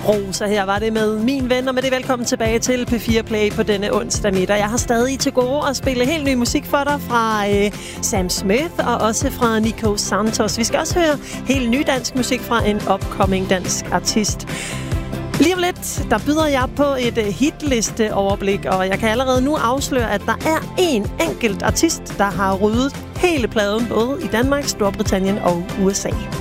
Rosa her var det med Min Ven, og med det velkommen tilbage til P4 Play på denne onsdag middag. Jeg har stadig til gode at spille helt ny musik for dig fra Sam Smith og også fra Nico Santos. Vi skal også høre helt ny dansk musik fra en upcoming dansk artist. Lige om lidt, der byder jeg på et hitlisteoverblik, og jeg kan allerede nu afsløre, at der er en enkelt artist, der har ryddet hele pladen både i Danmark, Storbritannien og USA.